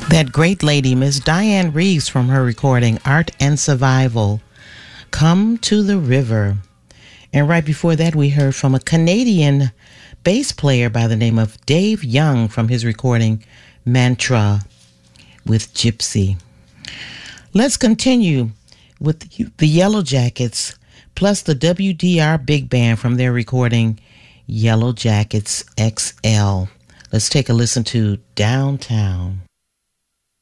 That great lady, Miss Diane Reeves, from her recording Art and Survival, Come to the River. And right before that, we heard from a Canadian bass player by the name of Dave Young from his recording Mantra with Gypsy. Let's continue with the Yellow Jackets plus the WDR Big Band from their recording Yellow Jackets XL. Let's take a listen to Downtown.